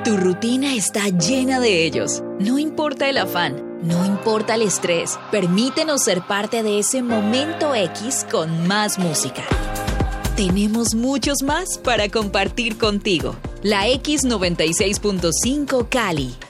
Tu rutina está llena de ellos. No importa el afán, no importa el estrés. Permítenos ser parte de ese momento X con más música. Tenemos muchos más para compartir contigo. La X96.5 Cali.